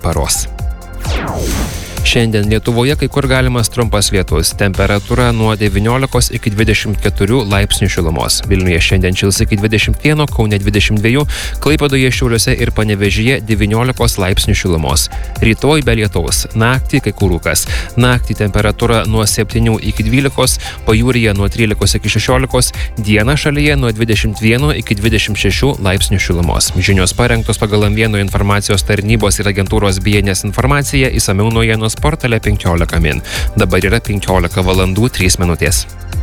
paros. Šiandien Lietuvoje kai kur galimas trumpas lietus. Temperatūra nuo 19 iki 24 laipsnių šilumos. Vilniuje šiandien šils iki 21, Kaune 22, Klaipėdoje, Šiauliuose ir Panevėžyje 19 laipsnių šilumos. Rytoj be lietaus. Naktį kai kur rūkas. Naktį temperatūra nuo 7 iki 12, pajūryje nuo 13 iki 16, dieną šalyje nuo 21 iki 26 laipsnių šilumos. Žinios parengtos pagal M1 informacijos tarnybos ir agentūros BNS informaciją, išsamiau naujienos portale 15 min. Dabar yra 15 valandų 3 minutės.